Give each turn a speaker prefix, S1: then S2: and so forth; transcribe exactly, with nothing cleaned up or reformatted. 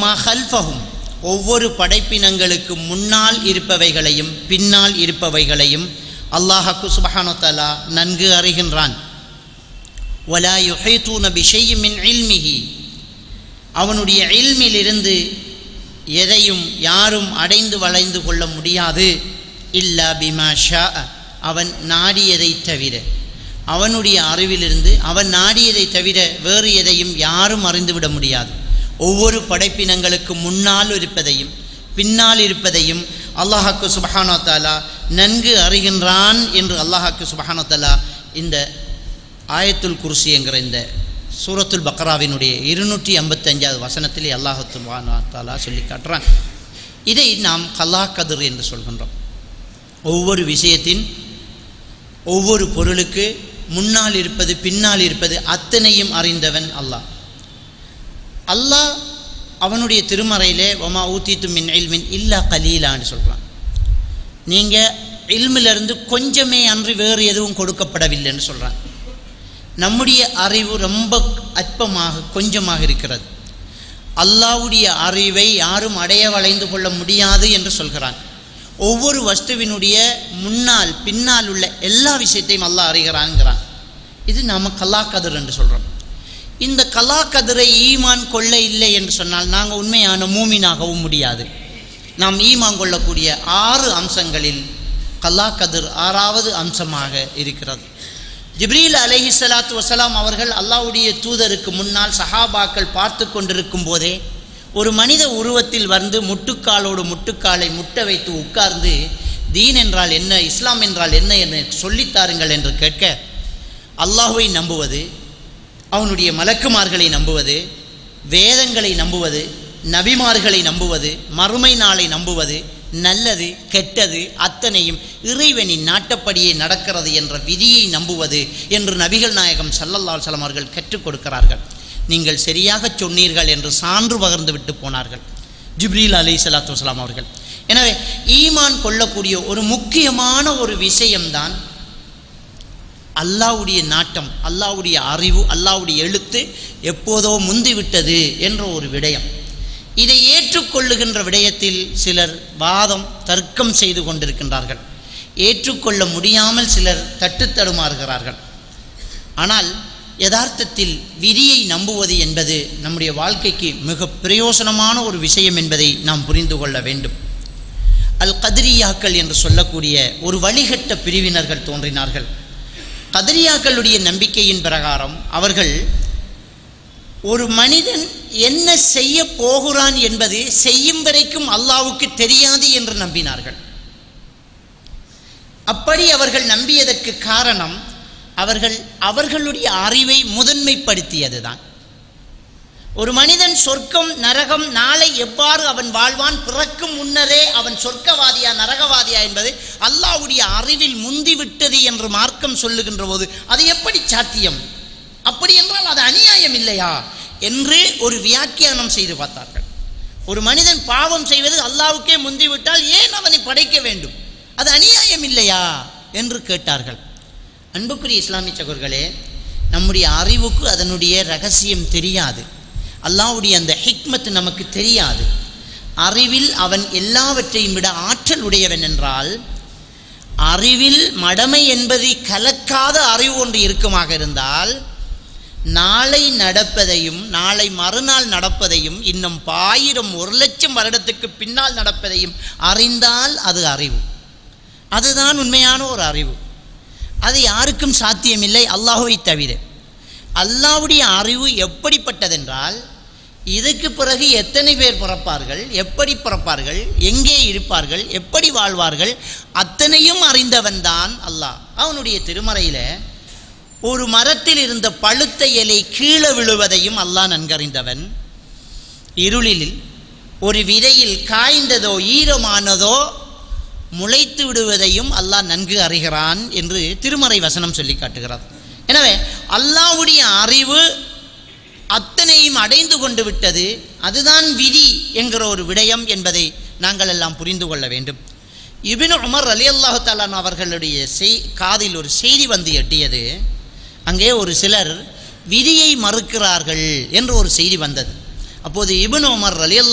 S1: வமா ஹல்ஃபஹும் ஒவ்வொரு படைப்பினங்களுக்கு முன்னால் இருப்பவைகளையும் பின்னால் இருப்பவைகளையும் அல்லாஹ்க்கு சுப்ஹானஹு வ தஆலா நன்கு அறிகின்றான். வலா யுஹீதூன பிஷைஇன் மின் இல்மிஹி அவனுடைய இல்மிலிருந்து எதையும் யாரும் அடைந்து வளைந்து கொள்ள முடியாது. இல்லா பிமா ஷா அவன் நாடியதை தவிர, அவனுடைய அறிவிலிருந்து அவன் நாடியதை தவிர வேறு எதையும் யாரும் அறிந்துவிட முடியாது. ஒவ்வொரு படைப்பினங்களுக்கு முன்னால் இருப்பதையும் பின்னால் இருப்பதையும் அல்லாஹ்க்கு சுப்ஹானஹு வ தஆலா நன்கு அறிகின்றான் என்று அல்லாஹ்க்கு சுப்ஹானஹு வ தஆலா இந்த ஆயத்துல் குர்சி என்கிற இந்த சூரத்துல் பக்ராவினுடைய இருநூற்றி ஐம்பத்தஞ்சாவது வசனத்திலே அல்லாஹ் சுப்ஹானஹு வ தஆலா சொல்லி காட்டுறான். இதை நாம் கலா கதிர் என்று சொல்கின்றோம். ஒவ்வொரு விஷயத்தின் ஒவ்வொரு பொருளுக்கு முன்னால் இருப்பது பின்னால் இருப்பது அத்தனையும் அறிந்தவன் அல்லாஹ். அல்லாஹ் அவனுடைய திருமறையிலே வமா ஊத்தீத்து மின் இல்மின் இல்லா கலீலான்னு சொல்கிறான். நீங்கள் இல்மிலிருந்து கொஞ்சமே அன்றி வேறு எதுவும் கொடுக்கப்படவில்லைன்னு சொல்கிறான். நம்முடைய அறிவு ரொம்ப அற்பமாக கொஞ்சமாக இருக்கிறது. அல்லாஹ்வுடைய அறிவை யாரும் அடைய வளைந்து கொள்ள முடியாது என்று சொல்கிறான். ஒவ்வொரு வஸ்துவினுடைய முன்னால் பின்னால் உள்ள எல்லா விஷயத்தையும் அல்லாஹ் அறிகிறான்ங்கிறான். இது நாம் கலா கதிர் என்று சொல்கிறோம். இந்த கலா கதிரை ஈமான் கொள்ள இல்லை என்று சொன்னால் நாங்கள் உண்மையான மூமினாகவும் முடியாது. நாம் ஈமான் கொள்ளக்கூடிய ஆறு அம்சங்களில் கலா கதிர் ஆறாவது அம்சமாக இருக்கிறது. ஜிப்ரீல் அலைஹிஸ்ஸலாத்து வஸலாம் அவர்கள் அல்லாஹ்வுடைய தூதருக்கு முன்னால் சஹாபாக்கள் பார்த்து கொண்டிருக்கும் போதே ஒரு மனித உருவத்தில் வந்து முட்டுக்காலோடு முட்டுக்காலை முட்ட வைத்து உட்கார்ந்து தீன் என்றால் என்ன, இஸ்லாம் என்றால் என்ன என்று சொல்லித்தாருங்கள் என்று கேட்க, அல்லாஹ்வை நம்புவது, அவனுடைய மலக்குமார்களை நம்புவது, வேதங்களை நம்புவது, நபிமார்களை நம்புவது, மறுமை நாளை நம்புவது, நல்லது கெட்டது அத்தனையும் இறைவனின் நாட்டப்படியே நடக்கிறது என்ற விதியை நம்புவது என்று நபிகள் நாயகம் ஸல்லல்லாஹு அலைஹி வஸல்லம் அவர்கள் கற்றுக் கொடுக்கிறார்கள். நீங்கள் சரியாக சொன்னீர்கள் என்று சான்று பகர்ந்து விட்டு போனார்கள் ஜிப்ரீல் அலைஹிஸ்ஸலாத்து வஸலாம் அவர்கள். எனவே ஈமான் கொள்ளக்கூடிய ஒரு முக்கியமான ஒரு விஷயம்தான் அல்லாஹ்வுடைய நாட்டம், அல்லாஹ்வுடைய அறிவு, அல்லாஹ்வுடைய எழுத்து எப்போதோ முந்திவிட்டது என்ற ஒரு விடயம். இதை ஏற்றுக்கொள்ளுகின்ற விடயத்தில் சிலர் வாதம் தர்க்கம் செய்து கொண்டிருக்கின்றார்கள். ஏற்றுக்கொள்ள முடியாமல் சிலர் தட்டு தடுமாறுகிறார்கள். ஆனால் யதார்த்தத்தில் விதியை நம்புவது என்பது நம்முடைய வாழ்க்கைக்கு மிக பிரயோசனமான ஒரு விஷயம் என்பதை நாம் புரிந்து கொள்ள வேண்டும். அல் கத்ரியாக்கள் என்று சொல்லக்கூடிய ஒரு வழிகட்ட பிரிவினர்கள் தோன்றினார்கள். கத்ரியாக்களுடைய நம்பிக்கையின் பிரகாரம் அவர்கள் ஒரு மனிதன் என்ன செய்ய போகிறான் என்பது செய்யும் வரைக்கும் அல்லாஹ்வுக்கு தெரியாது என்று நம்பினார்கள். அப்படி அவர்கள் நம்பியதற்கு காரணம் அவர்கள் அவர்களுடைய அறிவை முதன்மைப்படுத்தியதுதான். ஒரு மனிதன் சொர்க்கம் நரகம் நாளை எவ்வாறு அவன் வாழ்வான், பிறக்கும் முன்னரே அவன் சொர்க்கவாதியா நரகவாதியா என்பது அல்லாஹ்வுடைய அறிவில் முந்திவிட்டது என்று மார்க்கம் சொல்லுகின்ற போது அது எப்படி சாத்தியம்? அப்படி என்றால் அது அநியாயம் இல்லையா என்று ஒரு வியாக்கியானம் செய்து பார்த்தார்கள். ஒரு மனிதன் பாவம் செய்வது அல்லாஹ்வுக்கே முந்திவிட்டால் ஏன் அவனை படைக்க வேண்டும்? அது அநியாயம் இல்லையா என்று கேட்டார்கள். அன்புக்குரிய இஸ்லாமிய சகோதரர்களே, நம்முடைய அறிவுக்கு அதனுடைய ரகசியம் தெரியாது. அல்லாஹ்வுடைய அந்த ஹிக்மத் நமக்கு தெரியாது. அறிவில் அவன் எல்லாவற்றையும் விட ஆற்றல் உடையவன் என்றால், அறிவில் மடமை என்பதை கலக்காத அறிவு ஒன்று இருக்குமாக இருந்தால், நாளை நடப்பதையும் நாளை மறுநாள் நடப்பதையும் இன்னும் ஆயிரம் ஒரு லட்சம் வருடத்துக்கு பின்னால் நடப்பதையும் அறிந்தால் அது அறிவு. அதுதான் உண்மையான ஒரு அறிவு. அது யாருக்கும் சாத்தியமில்லை அல்லாஹ்வை தவிர. அல்லாஹ்வுடைய அறிவு எப்படிப்பட்டதென்றால், இதுக்கு பிறகு எத்தனை பேர் பிறப்பார்கள், எப்படி பிறப்பார்கள், எங்கே இருப்பார்கள், எப்படி வாழ்வார்கள் அத்தனையும் அறிந்தவன்தான் அல்லாஹ். அவனுடைய திருமறையில் ஒரு மரத்தில் இருந்த பழுத்த இலை கீழே விழுவதையும் அல்லாஹ் நன்கறிந்தவன். இருளில் ஒரு விதையில் காய்ந்ததோ ஈரமானதோ முளைத்து விடுவதையும் அல்லாஹ் நன்கு அறிகிறான் என்று திருமறை வசனம் சொல்லி காட்டுகிறார். எனவே அல்லாஹ்வுடைய அறிவு அத்தனையும் அடைந்து கொண்டு விட்டது. அதுதான் விதி என்கிற ஒரு விடயம் என்பதை நாங்கள் எல்லாம் புரிந்து கொள்ள வேண்டும். இப்னு உமர் ரலியல்லாஹு தஆலா அவர்களுடைய செய் காதில் ஒரு செய்தி வந்து எட்டியது. அங்கே ஒரு சிலர் விதியை மறுக்கிறார்கள் என்று ஒரு செய்தி வந்தது. அப்போது இப்னு உமர் ரலியல்லாஹு